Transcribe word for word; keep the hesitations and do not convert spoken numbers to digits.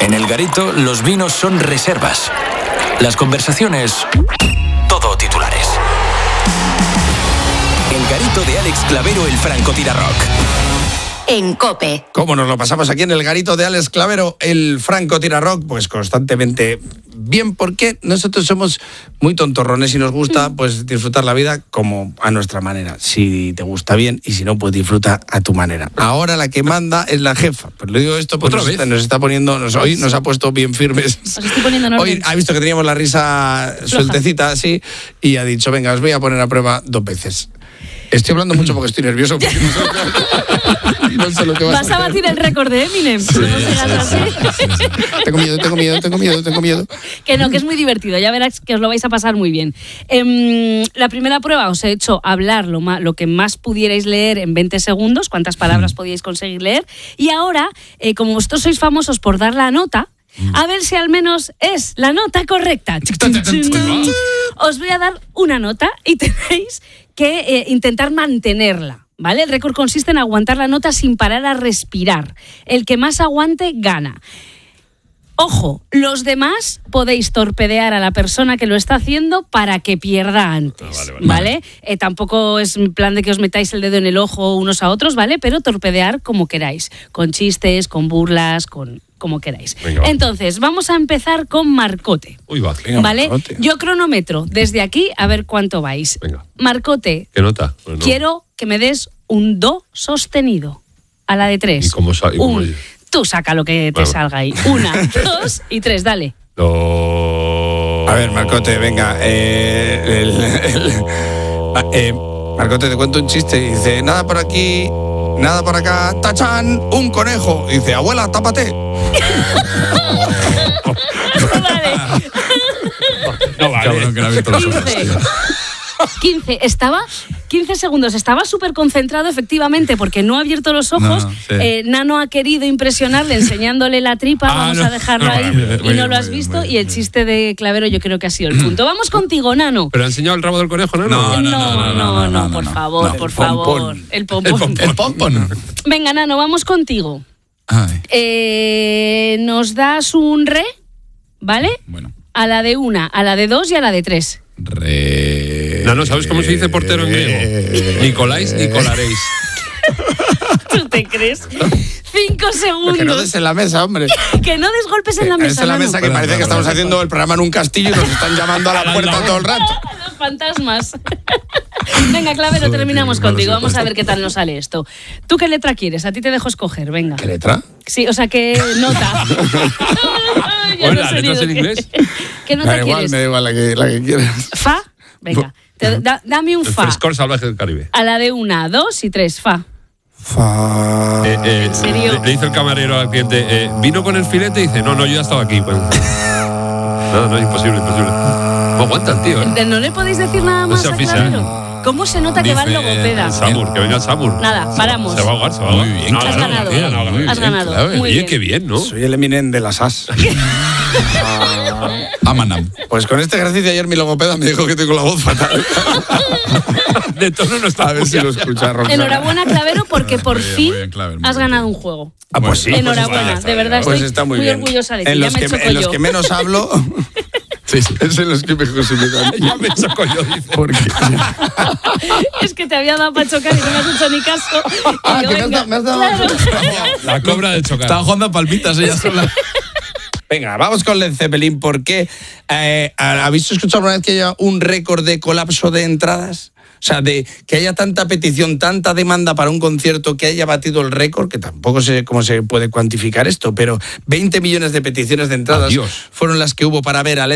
En El Garito, los vinos son reservas. Las conversaciones, todo titulares. El Garito de Alex Clavero, el francotirarrock. En COPE. ¿Cómo nos lo pasamos aquí en el Garito de Alex Clavero, el francotirarrock? Pues constantemente bien, porque nosotros somos muy tontorrones y nos gusta pues disfrutar la vida como a nuestra manera. Si te gusta bien y si no, pues disfruta a tu manera. Ahora la que manda es la jefa. Pues le digo esto porque nos está, nos está poniendo, nos, hoy nos ha puesto bien firmes. Os estoy poniendo en orden. Hoy ha visto que teníamos la risa Floja. sueltecita así y ha dicho, venga, os voy a poner a prueba dos veces. Estoy hablando mucho porque estoy nervioso. Porque no sé, no sé lo que vas, vas a batir el récord de Eminem. Sí, no sí, así. Sí, sí. Tengo miedo, tengo miedo, tengo miedo, tengo miedo. Que no, que es muy divertido. Ya verás que os lo vais a pasar muy bien. Eh, la primera prueba os he hecho hablar lo, más, lo que más pudierais leer en veinte segundos, cuántas palabras mm. podíais conseguir leer. Y ahora, eh, como vosotros sois famosos por dar la nota, a ver si al menos es la nota correcta. Os voy a dar una nota y tenéis que eh, intentar mantenerla, ¿vale? El récord consiste en aguantar la nota sin parar a respirar. El que más aguante, gana. Ojo, los demás podéis torpedear a la persona que lo está haciendo para que pierda antes, ah, vale, vale, ¿vale? vale. Eh, tampoco es en plan de que os metáis el dedo en el ojo unos a otros, ¿vale? Pero torpedear como queráis, con chistes, con burlas, con como queráis. Venga, va. Entonces, vamos a empezar con Marcote. Uy, va. Venga, ¿vale? Marcote. Yo cronometro desde aquí a ver cuánto vais. Venga. Marcote. ¿Qué nota? Pues no. Quiero que me des un do sostenido a la de tres. ¿Y cómo sale? Un... Tú saca lo que te bueno. salga ahí. Una, dos y tres, dale. No. A ver, Marcote, venga. Eh, el, el, eh, Marcote, te cuento un chiste. Dice, nada por aquí, nada por acá. ¡Tachán! Un conejo. Dice, abuela, tápate. Vale. No vale. Cabrón, que no ha abierto los ojos, quince, estaba quince segundos, estaba súper concentrado efectivamente porque no ha abierto los ojos. No, sí. eh, Nano ha querido impresionarle enseñándole la tripa, ah, vamos no, a dejarlo no, ahí no, y bien, no lo has bien, visto bien, y el chiste de Clavero yo creo que ha sido el punto. Vamos contigo, Nano. ¿Pero ha enseñado el rabo del conejo, Nano? No, no, no, no, no, no, no, no por favor, no, por favor. El pompón. El pompón. Venga, Nano, vamos contigo. Eh, nos das un re, ¿vale? Bueno. A la de una, a la de dos y a la de tres. Re... No, no, ¿sabes cómo se dice portero en griego? Nicoláis, Nicolaréis. ¿Tú te crees? Cinco segundos. Que no des en la mesa, hombre. Que no des golpes en la mesa. Es en la mesa que parece que estamos haciendo el programa en un castillo y nos están llamando a la puerta todo el rato. Los fantasmas. Venga, Clavero, terminamos contigo. Vamos a ver qué tal nos sale esto. ¿Tú qué letra quieres? A ti te dejo escoger, venga. ¿Qué letra? Sí, o sea, ¿qué nota? Bueno, ¿las letras en inglés? ¿Qué nota da igual, quieres? Me da igual la que, la que quieras. ¿Fa? Venga, te, da, dame un el fa. El frescor salvaje del Caribe. A la de una, dos y tres, fa. Fa... Eh, eh, ¿En serio? Le, le dice el camarero al cliente, eh, ¿vino con el filete? Y dice, no, no, yo ya estaba aquí. Pues, no, no, imposible, imposible. No aguanta el tío, ¿eh? ¿No le podéis decir nada más no a Clavero? ¿Cómo se nota que va el logopeda? El Samur, que venga el Samur. Nada, paramos. Se va a ahogar, se va a ahogar. Muy bien, no, has no, ganado. No, no, no, has ganado. Claro. Muy Oye, bien. qué bien, ¿no? Soy el Eminem de las as. Amanam. Pues con este ejercicio ayer mi logopeda me dijo que tengo la voz fatal. De tono no está. A ver si lo escucha Roxana. Enhorabuena, Clavero, porque por bien, fin bien, Clavero, has bien. ganado un juego. Ah, pues sí. Enhorabuena, pues de verdad pues estoy está muy, muy bien. orgullosa de ti. En Ya los, me que, choco en yo. los que menos hablo... Sí, sí. Es en los que mejor se me dan. Ya me choco yo, dice. ¿Por qué? Es que te había dado para chocar y no me has hecho ni caso. Ah, yo, que me has venga, dado... Me has dado claro. La cobra de chocar. Estaba jugando a palmitas ella sola. Venga, vamos con Led Zeppelin, porque eh, ¿habéis escuchado alguna vez que haya un récord de colapso de entradas? O sea, de que haya tanta petición, tanta demanda para un concierto que haya batido el récord, que tampoco sé cómo se puede cuantificar esto, pero veinte millones de peticiones de entradas Adiós. fueron las que hubo para ver a Led